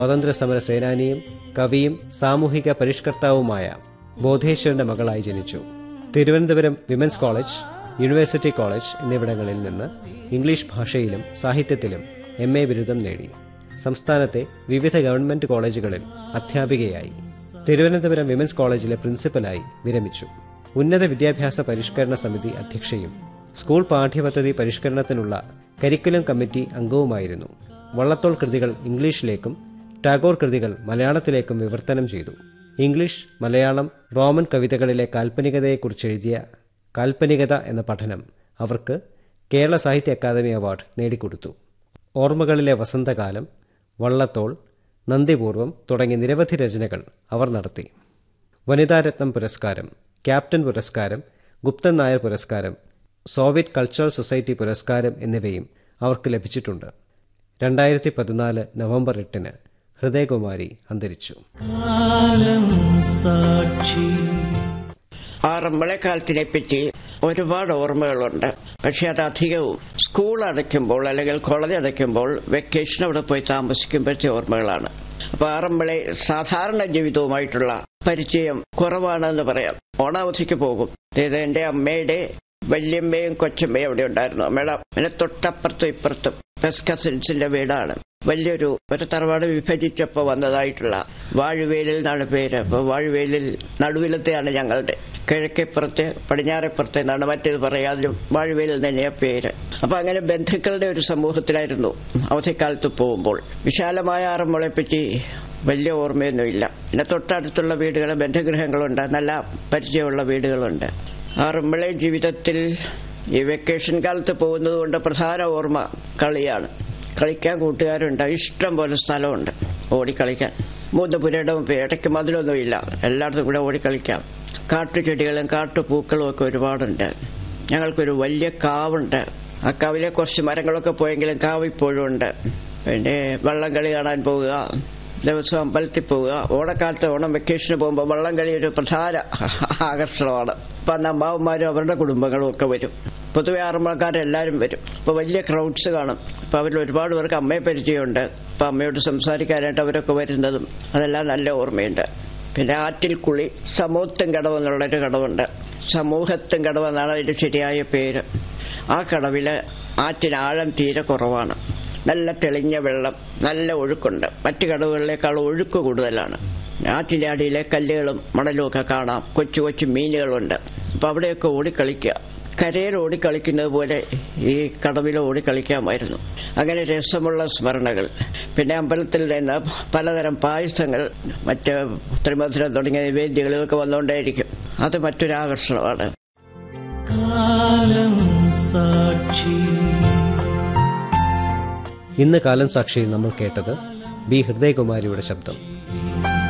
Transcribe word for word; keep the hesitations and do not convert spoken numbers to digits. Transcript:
സ്വാതന്ത്ര്യസമര സേനാനിയും കവിയും സാമൂഹിക പരിഷ്കർത്താവുമായ ബോധേശ്വരന്റെ മകളായി ജനിച്ചു. Thiruvananthapuram women's college, university college എന്നിവിടങ്ങളിൽ നിന്ന് ഇംഗ്ലീഷ് ഭാഷയിലും സാഹിത്യത്തിലും എം എ ബിരുദം നേടി. സംസ്ഥാനത്തെ വിവിധ ഗവൺമെന്റ് കോളേജുകളിൽ അധ്യാപികയായി. തിരുവനന്തപുരം വിമൻസ് കോളേജിലെ പ്രിൻസിപ്പലായി വിരമിച്ചു. ഉന്നത വിദ്യാഭ്യാസ പരിഷ്കരണ സമിതി അധ്യക്ഷയും സ്കൂൾ പാഠ്യപദ്ധതി പരിഷ്കരണത്തിനുള്ള കരിക്കുലം കമ്മിറ്റി അംഗവുമായിരുന്നു. വള്ളത്തോൾ കൃതികൾ ഇംഗ്ലീഷിലേക്കും ടാഗോർ കൃതികൾ മലയാളത്തിലേക്കും വിവർത്തനം ചെയ്തു. ഇംഗ്ലീഷ്, മലയാളം, റോമൻ കവിതകളിലെ കാൽപ്പനികതയെക്കുറിച്ച് എഴുതിയ കാൽപ്പനികത എന്ന പഠനം അവർക്ക് കേരള സാഹിത്യ അക്കാദമി അവാർഡ് നേടിക്കൊടുത്തു. ഓർമ്മകളിലെ വസന്തകാലം, വള്ളത്തോൾ, നന്ദിപൂർവം തുടങ്ങിയ നിരവധി രചനകൾ അവർ നടത്തി. വനിതാരത്നം പുരസ്കാരം, ക്യാപ്റ്റൻ പുരസ്കാരം, ഗുപ്തൻ നായർ പുരസ്കാരം, സോവിയറ്റ് കൾച്ചറൽ സൊസൈറ്റി പുരസ്കാരം എന്നിവയും അവർക്ക് ലഭിച്ചിട്ടുണ്ട്. രണ്ടായിരത്തി പതിനാല് നവംബർ എട്ടിന് ഹൃദയകുമാരി അന്തരിച്ചു. ആറന്മുള കാലത്തിനെ പറ്റി ഒരുപാട് ഓർമ്മകളുണ്ട്. പക്ഷെ അത് അധികവും സ്കൂൾ അടയ്ക്കുമ്പോൾ അല്ലെങ്കിൽ കോളേജ് അടയ്ക്കുമ്പോൾ വെക്കേഷൻ അവിടെ പോയി താമസിക്കുമ്പോഴത്തെ ഓർമ്മകളാണ്. അപ്പൊ ആറന്മുള സാധാരണ ജീവിതവുമായിട്ടുള്ള പരിചയം കുറവാണെന്ന് പറയാം. ഓണാവധിക്ക് പോകും. അതായത് എന്റെ അമ്മയുടെ വല്യമ്മയും കൊച്ചമ്മയും അവിടെ ഉണ്ടായിരുന്നു. അമ്മയുടെ പിന്നെ തൊട്ടപ്പുറത്തും ഇപ്പുറത്തും ബെസ്റ്റ് കസിൻസിന്റെ വീടാണ്. വലിയൊരു ഒരു തറവാട് വിഭജിച്ചപ്പോൾ വന്നതായിട്ടുള്ള വാഴുവേലിൽ എന്നാണ് പേര്. അപ്പൊ വാഴുവേലിൽ നടുവിലത്തെയാണ് ഞങ്ങളുടെ. കിഴക്കേപ്പുറത്തെ പടിഞ്ഞാറേപ്പുറത്തെ എന്നാണ് മറ്റേത് പറയാതിലും വാഴുവേലിൽ തന്നെയാ പേര്. അപ്പൊ അങ്ങനെ ബന്ധുക്കളുടെ ഒരു സമൂഹത്തിലായിരുന്നു അവധിക്കാലത്ത് പോകുമ്പോൾ. വിശാലമായ ആറന്മുളയെ പറ്റി വലിയ ഓർമ്മയൊന്നുമില്ല. പിന്നെ തൊട്ടടുത്തുള്ള വീടുകൾ, ബന്ധുഗൃഹങ്ങളുണ്ട്, നല്ല പരിചയമുള്ള വീടുകളുണ്ട്. ആറന്മുള ജീവിതത്തിൽ ഈ വെക്കേഷൻ കാലത്ത് പോകുന്നത് കൊണ്ട് പ്രധാന ഓർമ്മ കളിയാണ്. കളിക്കാൻ കൂട്ടുകാരുണ്ട്, ഇഷ്ടം പോലെ സ്ഥലമുണ്ട് ഓടിക്കളിക്കാൻ. മൂന്ന് പുരയിടവും ഇടയ്ക്ക് മതിലൊന്നുമില്ല, എല്ലായിടത്തും കൂടെ ഓടിക്കളിക്കാം. കാട്ടുചെടികളും കാട്ടുപൂക്കളും ഒക്കെ ഒരുപാടുണ്ട്. ഞങ്ങൾക്കൊരു വലിയ കാവുണ്ട്. ആ കാവിലെ കുറച്ച് മരങ്ങളൊക്കെ പോയെങ്കിലും കാവ് ഇപ്പോഴും ഉണ്ട്. പിന്നെ വള്ളംകളി കാണാൻ പോവുക, ദിവസം അമ്പലത്തിൽ പോവുക. ഓണക്കാലത്ത് ഓണം വെക്കേഷന് പോകുമ്പോൾ വള്ളംകളി ഒരു പ്രധാന ആകർഷണമാണ്. അപ്പൊ അന്ന് അമ്മാവന്മാരും അവരുടെ കുടുംബങ്ങളും ഒക്കെ വരും. പൊതുവെ ആറന്മുളക്കാരെല്ലാവരും വരും. അപ്പൊ വലിയ ക്രൗഡ്സ് കാണും. അപ്പൊ അവരിൽ ഒരുപാട് പേർക്ക് അമ്മയെ പരിചയമുണ്ട്. അപ്പൊ അമ്മയോട് സംസാരിക്കാനായിട്ട് അവരൊക്കെ വരുന്നതും അതെല്ലാം നല്ല ഓർമ്മയുണ്ട്. പിന്നെ ആറ്റിൽ കുളി, സമൂഹത്തും കടവ് എന്നുള്ളൊരു കടവുണ്ട്. സമൂഹത്തും കടവ് എന്നാണ് അതിന്റെ ശരിയായ പേര്. ആ കടവില് ആറ്റിന് ആഴം തീരെ കുറവാണ്. നല്ല തെളിഞ്ഞ വെള്ളം, നല്ല ഒഴുക്കുണ്ട്. മറ്റു കടവുകളിലേക്കാൾ ഒഴുക്ക് കൂടുതലാണ്. ആറ്റിന്റെ അടിയിലെ കല്ലുകളും മണലും ഒക്കെ കാണാം. കൊച്ചു കൊച്ചു മീനുകളുണ്ട്. അപ്പൊ അവിടെയൊക്കെ ഓടിക്കളിക്കുക. കരയിൽ ഓടിക്കളിക്കുന്നത് പോലെ ഈ കടവിൽ ഓടിക്കളിക്കാമായിരുന്നു. അങ്ങനെ രസമുള്ള സ്മരണകൾ. പിന്നെ അമ്പലത്തിൽ നിന്ന് പലതരം പായസങ്ങൾ, മറ്റ് ത്രിമധുരം തുടങ്ങിയ നിവേദ്യങ്ങളൊക്കെ വന്നുകൊണ്ടേയിരിക്കും. അത് മറ്റൊരാകർഷണമാണ്. ഇന്ന് കാലം സാക്ഷിയിൽ നമ്മൾ കേട്ടത് ബി ഹൃദയകുമാരിയുടെ ശബ്ദം.